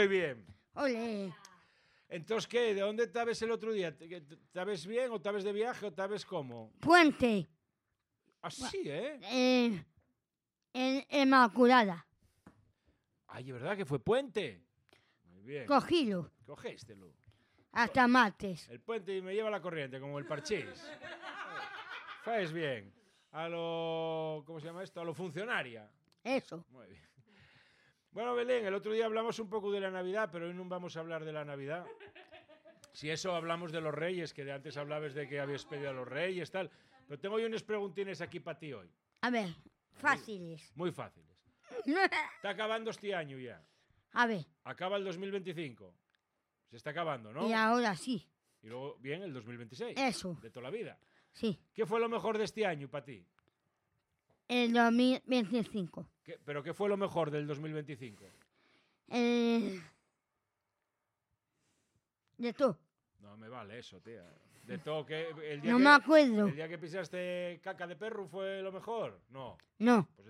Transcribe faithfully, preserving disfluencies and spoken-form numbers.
Muy bien. Ole. Entonces, ¿qué? ¿De dónde estabas el otro día? ¿Estabas bien o estabas de viaje o estabas cómo? Puente. Así, ¿eh? Eh, en Inmaculada. Ay, ¿es verdad que fue puente? Muy bien. Cogílo. Cogéstelo. Hasta martes. El puente y me lleva la corriente, como el parchís. Faes bien. A lo... ¿Cómo se llama esto? A lo funcionaria. Eso. Muy bien. Bueno, Belén, el otro día hablamos un poco de la Navidad, pero hoy no vamos a hablar de la Navidad. Si eso hablamos de los reyes, que de antes hablabas de que habías pedido a los reyes, tal. Pero tengo yo unos preguntines aquí para ti hoy. A ver, fáciles. Muy fáciles. Está acabando este año ya. A ver. Acaba el dos mil veinticinco. Se está acabando, ¿no? Y ahora sí. Y luego viene el dos mil veintiséis. Eso. De toda la vida. Sí. ¿Qué fue lo mejor de este año para ti? El dos mil veinticinco. ¿Qué, ¿Pero qué fue lo mejor del dos mil veinticinco? Eh, de todo. No me vale eso, tía. De todo que... El día No que, me acuerdo. ¿El día que pisaste caca de perro fue lo mejor? No. No. Pues